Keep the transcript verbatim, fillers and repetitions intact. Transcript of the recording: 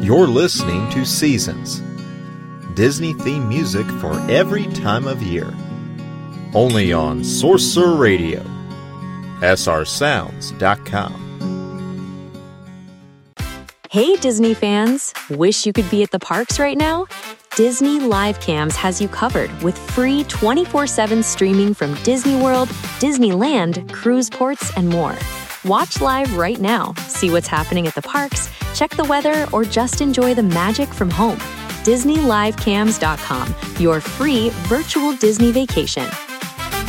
You're listening to Seasons, Disney theme music for every time of year. Only on Sorcerer Radio, S R sounds dot com. Hey Disney fans! Wish you could be at the parks right now? Disney Live Cams has you covered with free twenty-four seven streaming from Disney World, Disneyland, cruise ports, and more. Watch live right now, see what's happening at the parks, check the weather, or just enjoy the magic from home. Disney Live Cams dot com, your free virtual Disney vacation.